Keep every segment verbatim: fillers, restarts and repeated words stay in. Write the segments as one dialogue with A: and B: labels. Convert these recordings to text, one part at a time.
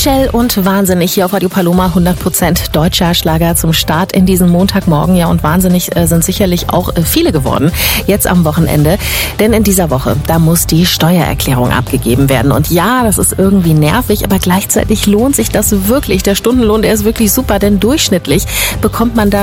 A: Michelle und Wahnsinnig hier auf Radio Paloma, hundert Prozent deutscher Schlager zum Start in diesen Montagmorgen. Ja, und wahnsinnig äh, sind sicherlich auch äh, viele geworden jetzt am Wochenende. Denn in dieser Woche, da muss die Steuererklärung abgegeben werden. Und ja, das ist irgendwie nervig, aber gleichzeitig lohnt sich das wirklich. Der Stundenlohn, der ist wirklich super, denn durchschnittlich bekommt man da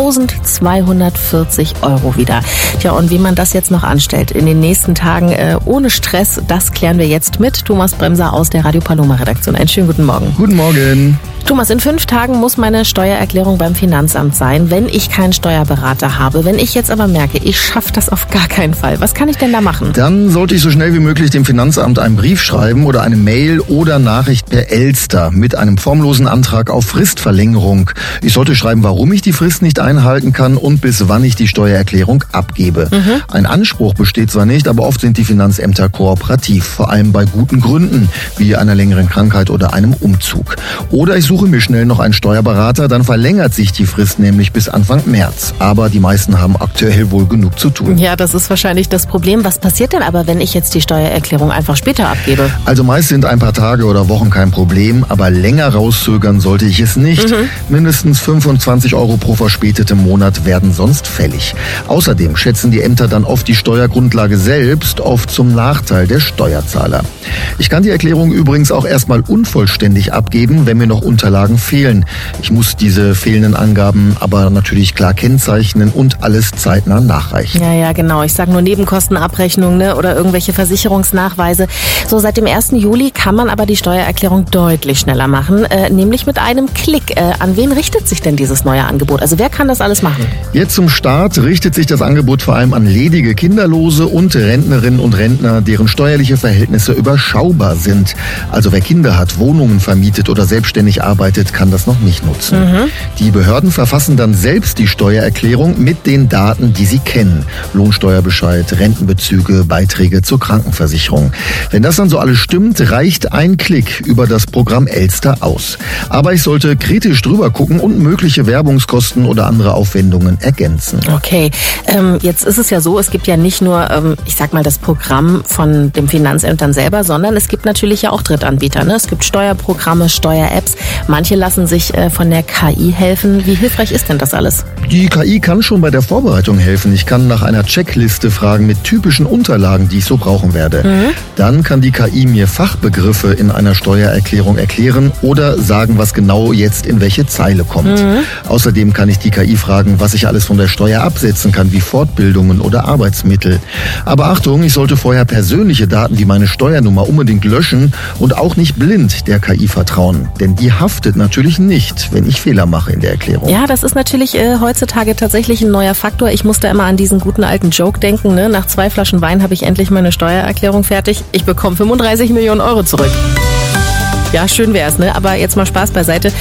A: eintausendzweihundertvierzig Euro wieder. Tja, und wie man das jetzt noch anstellt in den nächsten Tagen äh, ohne Stress, das klären wir jetzt mit Thomas Bremser aus der Radio Paloma Redaktion. Einen schönen guten Morgen.
B: Guten Morgen.
A: Thomas, in fünf Tagen muss meine Steuererklärung beim Finanzamt sein, wenn ich keinen Steuerberater habe. Wenn ich jetzt aber merke, ich schaffe das auf gar keinen Fall, was kann ich denn da machen?
B: Dann sollte ich so schnell wie möglich dem Finanzamt einen Brief schreiben oder eine Mail oder Nachricht per Elster mit einem formlosen Antrag auf Fristverlängerung. Ich sollte schreiben, warum ich die Frist nicht einhalten kann und bis wann ich die Steuererklärung abgebe. Mhm. Ein Anspruch besteht zwar nicht, aber oft sind die Finanzämter kooperativ, vor allem bei guten Gründen, wie einer längeren Krankheit oder einem Umzug. Oder ich suche mir schnell noch einen Steuerberater, dann verlängert sich die Frist nämlich bis Anfang März. Aber die meisten haben aktuell wohl genug zu tun.
A: Ja, das ist wahrscheinlich das Problem. Was passiert denn aber, wenn ich jetzt die Steuererklärung einfach später abgebe?
B: Also meist sind ein paar Tage oder Wochen kein Problem, aber länger rauszögern sollte ich es nicht. Mhm. Mindestens fünfundzwanzig Euro pro verspätetem Monat werden sonst fällig. Außerdem schätzen die Ämter dann oft die Steuergrundlage selbst, oft zum Nachteil der Steuerzahler. Ich kann die Erklärung übrigens auch erstmal unvollständig abgeben, wenn mir noch Unterlagen fehlen. Ich muss diese fehlenden Angaben aber natürlich klar kennzeichnen und alles zeitnah nachreichen.
A: Ja, ja, genau. Ich sage nur Nebenkostenabrechnung, ne, oder irgendwelche Versicherungsnachweise. So, seit dem ersten Juli kann man aber die Steuererklärung deutlich schneller machen, äh, nämlich mit einem Klick. Äh, an wen richtet sich denn dieses neue Angebot? Also wer kann das alles machen?
B: Jetzt zum Start richtet sich das Angebot vor allem an ledige Kinderlose und Rentnerinnen und Rentner, deren steuerliche Verhältnisse überschaubar sind. Also wer Kinder hat, Wohnungen vermietet oder selbstständig arbeitet, kann das noch nicht nutzen. Mhm. Die Behörden verfassen dann selbst die Steuererklärung mit den Daten, die sie kennen. Lohnsteuerbescheid, Rentenbezüge, Beiträge zur Krankenversicherung. Wenn das dann so alles stimmt, reicht ein Klick über das Programm Elster aus. Aber ich sollte kritisch drüber gucken und mögliche Werbungskosten oder andere Aufwendungen ergänzen.
A: Okay, ähm, jetzt ist es ja so, es gibt ja nicht nur, ähm, ich sag mal, das Programm von dem Finanzämtern selber, sondern es gibt natürlich ja auch Drittanbieter. Ne? Es gibt Steuerprogramme, Steuer-Apps. Manche lassen sich äh, von der K I helfen. Wie hilfreich ist denn das alles?
B: Die K I kann schon bei der Vorbereitung helfen. Ich kann nach einer Checkliste fragen mit typischen Unterlagen, die ich so brauchen werde. Mhm. Dann kann die K I mir Fachbegriffe in einer Steuererklärung erklären oder sagen, was genau jetzt in welche Zeile kommt. Mhm. Außerdem kann ich die K I fragen, was ich alles von der Steuer absetzen kann, wie Fortbildungen oder Arbeitsmittel. Aber Achtung, ich sollte vorher persönliche Daten wie meine Steuernummer unbedingt löschen und auch nicht blind der K I vertrauen. Denn die haftet natürlich nicht, wenn ich Fehler mache in der Erklärung.
A: Ja, das ist natürlich äh, heutzutage tatsächlich ein neuer Faktor. Ich musste immer an diesen guten alten Joke denken. Ne? Nach zwei Flaschen Wein habe ich endlich meine Steuererklärung fertig. Ich bekomme fünfunddreißig Millionen Euro zurück. Ja, schön wär's, ne? Aber jetzt mal Spaß beiseite.